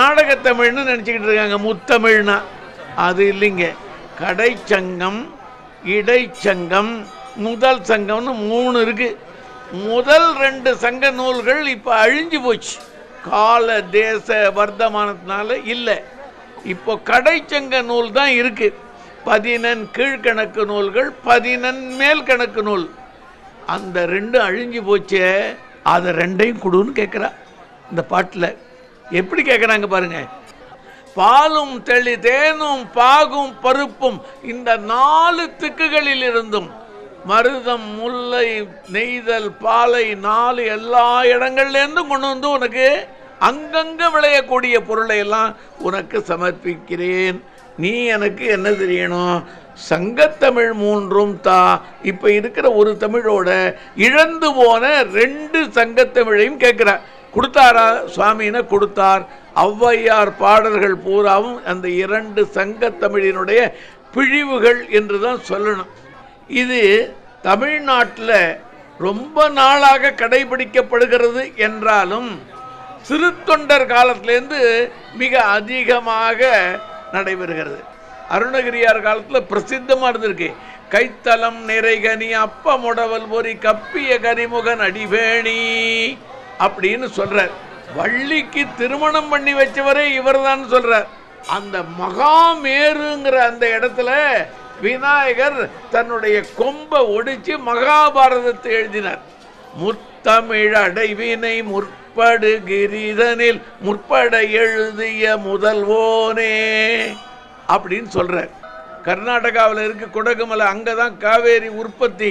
நாடகத்தமிழ்னு நினச்சிக்கிட்டு இருக்காங்க. முத்தமிழ்னா அது இல்லைங்க. கடைச்சங்கம், இடைச்சங்கம், முதல் சங்கம்னு 3 இருக்கு. முதல் 2 சங்க நூல்கள் இப்போ அழிஞ்சு போச்சு. கால தேச வர்த்தமானத்தினால இல்லை. இப்போ கடைச்சங்க நூல் தான் இருக்கு. 14 கீழ்கணக்கு நூல்கள், 14 மேல் கணக்கு நூல். அந்த 2 அழிஞ்சு போச்சே, அதை 2ஐயும் கொடுன்னு கேட்குறா இந்த பாட்டில். எப்படி கேட்குறாங்க பாருங்க. பாலும் தெளி தேனும் பாகும் பருப்பும் இந்த 4 திக்குகளில் இருந்தும் மருதம், முல்லை, நெய்தல், பாலை 4 எல்லா இடங்கள்லேருந்தும் கொண்டு வந்து உனக்கு அங்கங்க விளையக்கூடிய பொருளை எல்லாம் உனக்கு சமர்ப்பிக்கிறேன். நீ எனக்கு என்ன தெரியணும்? சங்கத்தமிழ் 3 தா. இப்போ இருக்கிற ஒரு தமிழோட இழந்து போன 2 சங்கத்தமிழையும் கேட்குற. கொடுத்தாரா சுவாமின்னு? கொடுத்தார். ஔவையார் பாடல்கள் பூராவும் அந்த 2 சங்கத்தமிழினுடைய பிழிவுகள் என்று தான் சொல்லணும். இது தமிழ்நாட்டில் ரொம்ப நாளாக கடைபிடிக்கப்படுகிறது என்றாலும் சிறு தொண்டர் காலத்திலேருந்து மிக அதிகமாக நடைபெறுகிறது. அருணகிரியார் காலத்தில் பிரசித்தமாக இருந்திருக்கு. கைத்தலம் நிறைகனி அப்பமுடவல் பொறி கப்பிய கனிமுகன் அடிவேணி அப்படின்னு சொல்றார். வள்ளிக்கு திருமணம் பண்ணி வச்சவரே இவர் தான் சொல்றார். அந்த மகாமேருங்கிற அந்த இடத்துல விநாயகர் தன்னுடைய கொம்பை ஒடிச்சு மகாபாரதத்தை எழுதினார். முத்தமிழ் அடைவினை முற்படு கிரிதனில் முற்பட எழுதிய முதல்வோனே அப்படின்னு சொல்றார். கர்நாடகாவில் இருக்கு குடகுமலை, அங்கதான் காவேரி உற்பத்தி.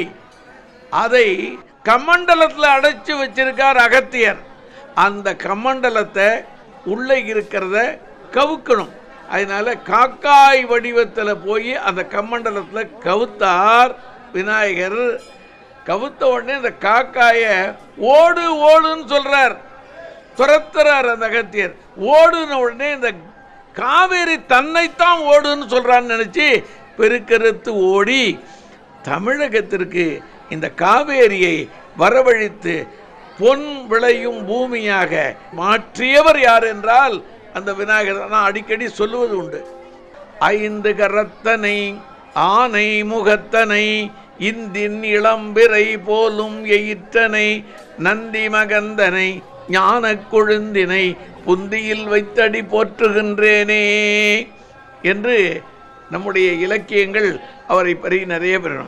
அதை கமண்டலத்தில் அடைச்சு வச்சிருக்கார் அகத்தியர். அந்த கமண்டலத்தை உள்ளே இருக்கிறத கவுக்கணும். அதனால காக்காய் வடிவத்தில் போய் அந்த கமண்டலத்தில் கவுத்தார் விநாயகர். கவுத்த உடனே அந்த காக்காய ஓடு ஓடுன்னு சொல்றார், துரத்துறார் அந்த அகத்தியர். ஓடுன உடனே இந்த காவேரி தன்னைத்தான் ஓடுன்னு சொல்றான்னு நினைச்சு பெருக்கறுத்து ஓடி தமிழகத்திற்கு இந்த காவேரியை வரவழைத்து பொன் விளையும் பூமியாக மாற்றியவர் யார் என்றால் அந்த விநாயகர். நான் அடிக்கடி சொல்லுவது உண்டு. 5 கரத்தனை ஆனை முகத்தனை இந்தின் இளம்பிறை போலும் எயிற்றனை நந்தி மகந்தனை ஞான கொழுந்தினை புந்தியில் வைத்தடி போற்றுகின்றேனே என்று நம்முடைய இலக்கியங்கள் அவரை பற்றி நிறைய பெறணும்.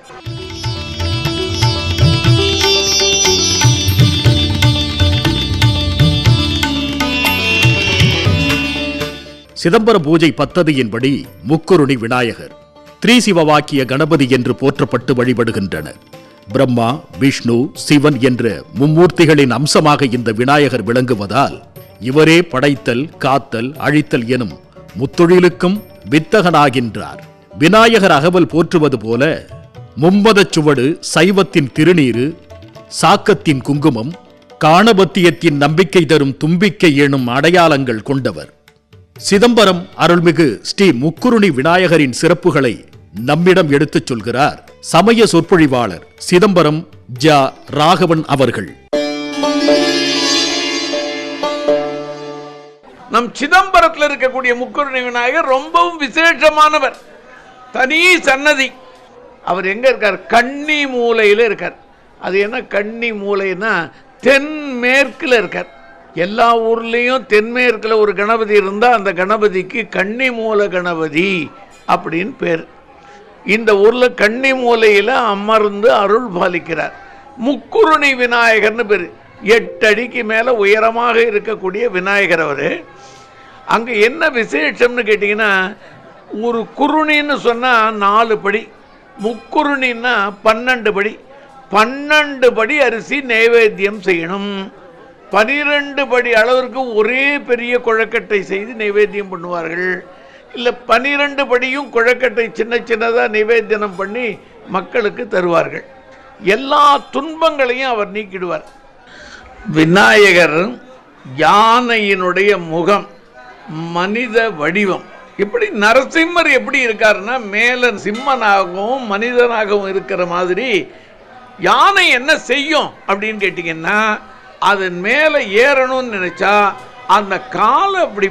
சிதம்பர பூஜை பத்ததியின்படி முக்குருணி விநாயகர் திரிசிவவாக்கிய கணபதி என்று போற்றப்பட்டு வழிபடுகின்றனர். பிரம்மா, விஷ்ணு, சிவன் என்ற மும்மூர்த்திகளின் அம்சமாக இந்த விநாயகர் விளங்குவதால் இவரே படைத்தல், காத்தல், அழித்தல் எனும் முத்தொழிலுக்கும் வித்தகனாகின்றார். விநாயகர் அகவல் போற்றுவது போல மும்மதச் சுவடு, சைவத்தின் திருநீரு, சாக்கத்தின் குங்குமம், காணபத்தியத்தின் நம்பிக்கை தரும் தும்பிக்கை எனும் அடையாளங்கள் கொண்டவர். சிதம்பரம் அருள்மிகு ஸ்ரீ முக்குருணி விநாயகரின் சிறப்புகளை நம்மிடம் எடுத்துச் சொல்கிறார் சமய சொற்பொழிவாளர் சிதம்பரம் ஜ. ராகவன் அவர்கள். நம் சிதம்பரத்தில் இருக்கக்கூடிய முக்குருணி விநாயகர் ரொம்பவும் விசேஷமானவர். தனி சன்னதி. அவர் எங்க இருக்கார்? கன்னி மூலையில் இருக்கார். அது என்ன கன்னி மூலைன்னா தென்மேற்குல இருக்கார். எல்லா ஊர்லேயும் தென்மேற்கில் ஒரு கணபதி இருந்தால் அந்த கணபதிக்கு கன்னி மூல கணபதி அப்படின்னு பேர். இந்த ஊரில் கன்னி மூலையில் அமர்ந்து அருள் பாலிக்கிறார். முக்குருணி விநாயகர்னு பேர். 8 அடிக்கு மேலே உயரமாக இருக்கக்கூடிய விநாயகர் அவர். அங்கே என்ன விசேஷம்னு கேட்டிங்கன்னா, ஒரு குருணின்னு சொன்னால் 4 படி, முக்குருணின்னா 12 படி. 12 படி அரிசி நைவேத்தியம் செய்யணும். 12 படி அளவிற்கு ஒரே பெரிய குழக்கட்டை செய்து நைவேத்தியம் பண்ணுவார்கள். இல்லை 12 படியும் குழக்கட்டை சின்ன சின்னதாக நைவேத்தியம் பண்ணி மக்களுக்கு தருவார்கள். எல்லா துன்பங்களையும் அவர் நீக்கிடுவார். விநாயகர் யானையினுடைய முகம், மனித வடிவம். இப்படி நரசிம்மர் எப்படி இருக்காருன்னா மேல சிம்மனாகவும் மனிதனாகவும் இருக்கிற மாதிரி யானை என்ன செய்யும் அப்படின்னு கேட்டிங்கன்னா, அதன் மேலே ஏறணும்னு நினைச்சா அந்த காலை அப்படி